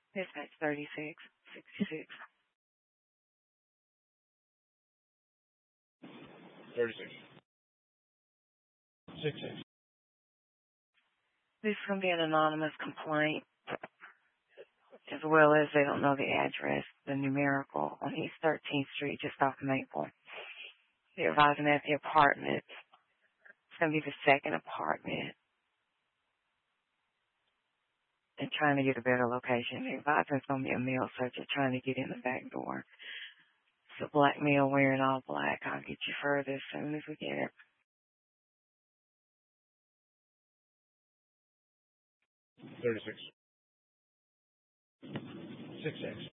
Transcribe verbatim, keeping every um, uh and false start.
Dispatch thirty-six sixty-six. thirty-six. six six. This is going to be an anonymous complaint, as well as they don't know the address, the numerical, on East thirteenth Street, just off Maple. They're advising at the apartment. It's going to be the second apartment. And trying to get a better location. They're advising it's going to be a male searcher trying to get in the back door. It's a black male wearing all black. I'll get you further as soon as we get it. thirty-six. six six.